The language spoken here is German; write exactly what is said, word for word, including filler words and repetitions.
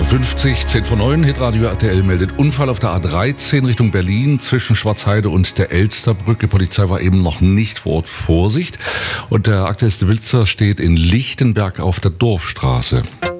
fünfzig, zehn vor neun, Hitradio R T L meldet Unfall auf der A dreizehn Richtung Berlin zwischen Schwarzheide und der Elsterbrücke. Polizei war eben noch nicht vor Ort. Vorsicht. Und der aktuellste Blitzer steht in Lichtenberg auf der Dorfstraße.